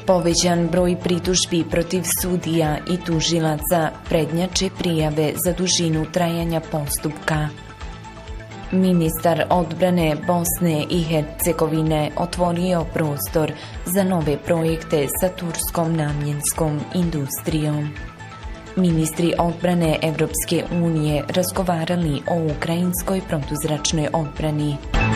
Povećan broj pritužbi protiv sudija i tužilaca, prednjače prijave za dužinu trajanja postupka. Ministar odbrane Bosne i Hercegovine otvorio prostor za nove projekte sa turskom namjenskom industrijom. Ministri odbrane Evropske unije razgovarali o ukrajinskoj protuzračnoj odbrani.